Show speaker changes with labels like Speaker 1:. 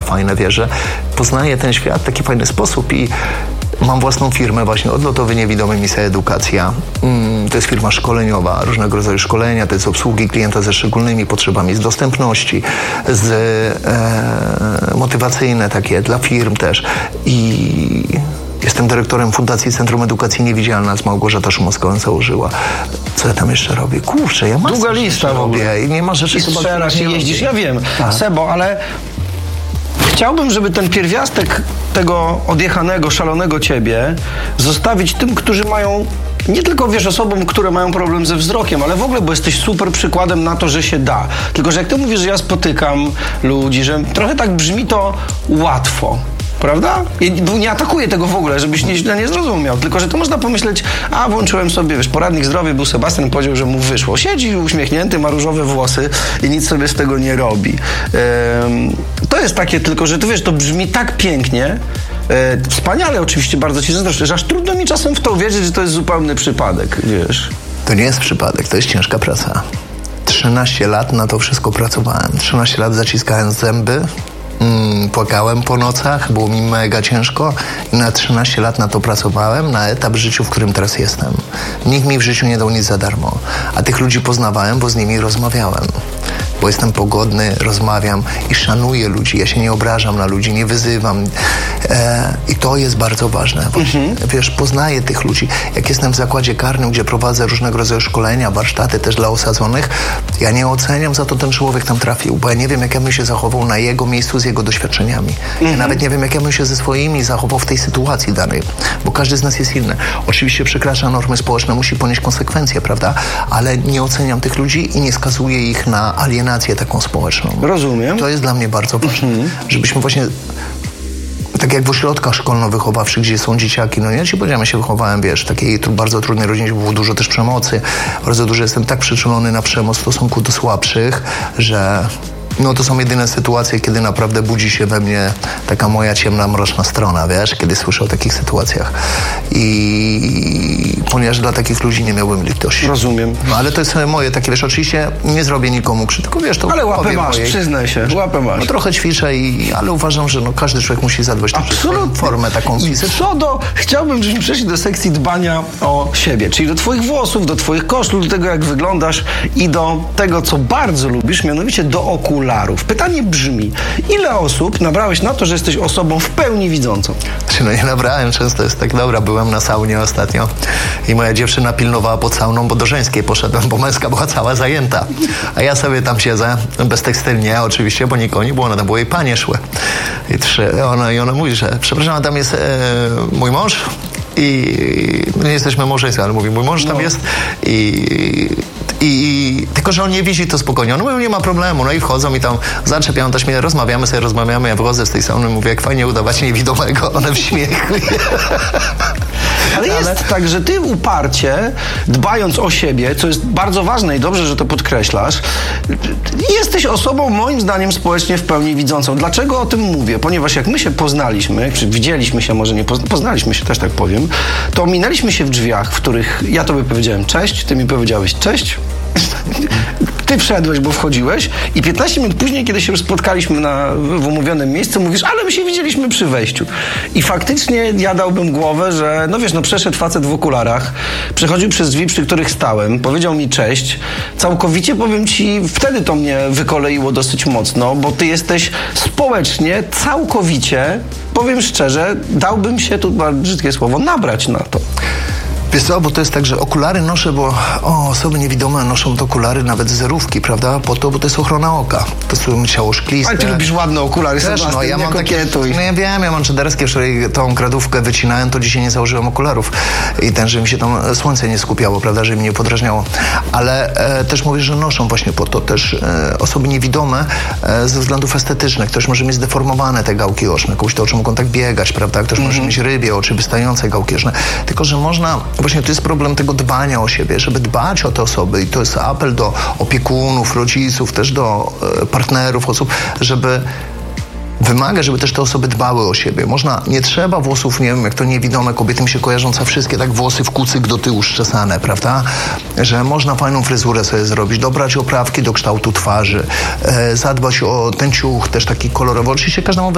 Speaker 1: fajne, wiesz, że poznaję ten świat w taki fajny sposób i mam własną firmę właśnie, Odlotowy Niewidomy, Misja Edukacja. To jest firma szkoleniowa, różnego rodzaju szkolenia, to jest obsługi klienta ze szczególnymi potrzebami, z dostępności, motywacyjne takie dla firm też. I jestem dyrektorem Fundacji Centrum Edukacji Niewidzialna, z Małgorzata Szumowską założyła. Co ja tam jeszcze robię? Kurczę, ja mam
Speaker 2: długa lista w ogóle.
Speaker 1: I nie ma rzeczy,
Speaker 2: I strzelasz, nie jeździsz, ja wiem.
Speaker 1: Tak.
Speaker 2: Sebo, ale chciałbym, żeby ten pierwiastek tego odjechanego, szalonego ciebie zostawić tym, którzy mają, nie tylko wiesz, osobom, które mają problem ze wzrokiem, ale w ogóle, bo jesteś super przykładem na to, że się da. Tylko, że jak ty mówisz, że ja spotykam ludzi, że trochę tak brzmi to łatwo. Prawda? Nie atakuję tego w ogóle, żebyś źle nie zrozumiał. Tylko, że to można pomyśleć, włączyłem sobie, wiesz, poradnik zdrowia, był Sebastian, powiedział, że mu wyszło. Siedzi uśmiechnięty, ma różowe włosy i nic sobie z tego nie robi. To jest takie tylko, że ty wiesz, to brzmi tak pięknie, wspaniale oczywiście, bardzo ci zazdroszczę, że aż trudno mi czasem w to uwierzyć, że to jest zupełny przypadek, wiesz.
Speaker 1: To nie jest przypadek, to jest ciężka praca. 13 lat na to wszystko pracowałem. 13 lat zaciskałem zęby, płakałem po nocach, było mi mega ciężko i na 13 lat na to pracowałem, na etap w życiu, w którym teraz jestem. Nikt mi w życiu nie dał nic za darmo, a tych ludzi poznawałem, bo z nimi rozmawiałem. Bo jestem pogodny, rozmawiam i szanuję ludzi. Ja się nie obrażam na ludzi, nie wyzywam. I to jest bardzo ważne. Wiesz, poznaję tych ludzi. Jak jestem w zakładzie karnym, gdzie prowadzę różnego rodzaju szkolenia, warsztaty też dla osadzonych, ja nie oceniam, za to ten człowiek tam trafił, bo ja nie wiem, jak ja bym się zachował na jego miejscu z jego doświadczeniami. Ja nawet nie wiem, jak ja bym się ze swoimi zachował w tej sytuacji danej, bo każdy z nas jest inny. Oczywiście przekracza normy społeczne, musi ponieść konsekwencje, prawda? Ale nie oceniam tych ludzi i nie skazuję ich na alienację taką społeczną.
Speaker 2: Rozumiem.
Speaker 1: To jest dla mnie bardzo ważne, żebyśmy właśnie, tak jak w ośrodkach szkolno-wychowawczych, gdzie są dzieciaki, no ja ci powiedziałem, ja się wychowałem, wiesz, w takiej bardzo trudnej rodzinie, gdzie było dużo też przemocy, bardzo dużo jestem tak przyczulony na przemoc w stosunku do słabszych, że no to są jedyne sytuacje, kiedy naprawdę budzi się we mnie taka moja ciemna, mroczna strona, wiesz, kiedy słyszę o takich sytuacjach. I ponieważ dla takich ludzi nie miałbym litości.
Speaker 2: Rozumiem.
Speaker 1: No ale to jest moje takie, wiesz, oczywiście nie zrobię nikomu krzywdy, tylko wiesz, to
Speaker 2: ale łapę masz,
Speaker 1: mojej.
Speaker 2: przyznaj się, łapę masz.
Speaker 1: No trochę ćwiczę, ale uważam, że no, każdy człowiek musi zadbać o formę taką fizyczną.
Speaker 2: Chciałbym, żebyśmy przeszli do sekcji dbania o siebie, czyli do twoich włosów, do twoich koszul, do tego, jak wyglądasz i do tego, co bardzo lubisz, mianowicie do okularów. Pytanie brzmi, ile osób nabrałeś na to, że jesteś osobą w pełni widzącą?
Speaker 1: No nie nabrałem, często jest tak, dobra, byłem na saunie ostatnio i moja dziewczyna pilnowała pod sauną, bo do żeńskiej poszedłem, bo męska była cała zajęta. A ja sobie tam siedzę, beztekstylnie oczywiście, bo nikogo nie było, ona tam było, jej panie szły. I ona mówi, że przepraszam, tam jest mój mąż i nie jesteśmy małżeństwem, ale mówi, mój mąż tam jest i tylko, że on nie widzi, to spokojnie. On mówi, nie ma problemu. No i wchodzą i tam zaczepiają też mnie, rozmawiamy, ja wychodzę z tej sauny, mówię, jak fajnie udawać niewidomego, one w śmiechu.
Speaker 2: Ale jest tak, że ty uparcie, dbając o siebie, co jest bardzo ważne i dobrze, że to podkreślasz, jesteś osobą, moim zdaniem, społecznie w pełni widzącą. Dlaczego o tym mówię? Ponieważ jak my się poznaliśmy, czy widzieliśmy się, może nie poznaliśmy się, też tak powiem, to minęliśmy się w drzwiach, w których ja tobie powiedziałem cześć, ty mi powiedziałeś cześć, ty wszedłeś, bo wchodziłeś i 15 minut później, kiedy się już spotkaliśmy w umówionym miejscu, mówisz, ale my się widzieliśmy przy wejściu. I faktycznie ja dałbym głowę, że no wiesz, no przeszedł facet w okularach, przechodził przez drzwi, przy których stałem, powiedział mi cześć. Całkowicie, powiem ci, wtedy to mnie wykoleiło dosyć mocno, bo ty jesteś społecznie, całkowicie, powiem szczerze, dałbym się, tu brzydkie słowo, nabrać na to.
Speaker 1: Wiesz co, bo to jest tak, że okulary noszę, bo osoby niewidome noszą te okulary, nawet zerówki, prawda? Po to, bo to jest ochrona oka. To są ciało szkliste.
Speaker 2: Ale ty lubisz ładne okulary,
Speaker 1: też, no, ja mam takie, no ja wiem, ja mam czederskie, wczoraj tą kradówkę wycinałem, to dzisiaj nie założyłem okularów. I żeby mi się tam słońce nie skupiało, prawda, żeby mi nie podrażniało. Ale też mówię, że noszą właśnie po to też osoby niewidome ze względów estetycznych. Ktoś może mieć zdeformowane te gałki oczne, komuś te oczy mogą tak biegać, prawda? Ktoś może mieć rybie oczy, wystające gałki oczne. Tylko, że można, właśnie to jest problem tego dbania o siebie, żeby dbać o te osoby i to jest apel do opiekunów, rodziców, też do partnerów, osób, żeby wymaga, żeby też te osoby dbały o siebie. Nie trzeba włosów, nie wiem, jak to niewidome kobiety mi się kojarzą wszystkie tak włosy w kucyk do tyłu szczesane, prawda? Że można fajną fryzurę sobie zrobić, dobrać oprawki do kształtu twarzy, zadbać o ten ciuch też taki kolorowy. Oczywiście każdemu